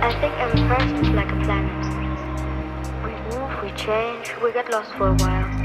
I think every person is like a planet. We move, we change, we get lost for a while.